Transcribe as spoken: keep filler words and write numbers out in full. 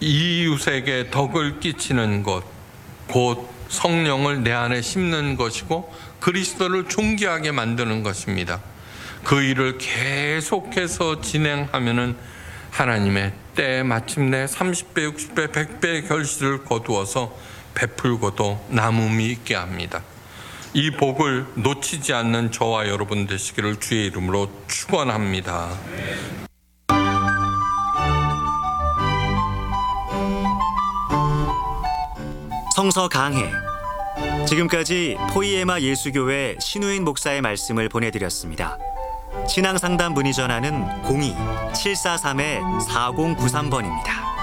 이웃에게 덕을 끼치는 것, 곧 성령을 내 안에 심는 것이고 그리스도를 존귀하게 만드는 것입니다. 그 일을 계속해서 진행하면은 하나님의 때 마침내 삼십 배, 육십 배, 백 배의 결실을 거두어서 베풀고도 남음이 있게 합니다. 이 복을 놓치지 않는 저와 여러분 되시기를 주의 이름으로 축원합니다. 성서 강해. 지금까지 포이에마 예수교회 신우인 목사의 말씀을 보내드렸습니다. 신앙상담 문의 전화는 공이 칠사삼 사공구삼 번입니다.